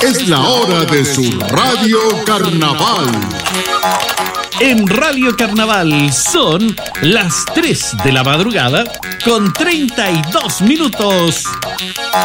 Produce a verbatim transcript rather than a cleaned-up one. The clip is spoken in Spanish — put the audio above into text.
Es la hora de su Radio Carnaval. En Radio Carnaval son las tres de la madrugada con treinta y dos minutos.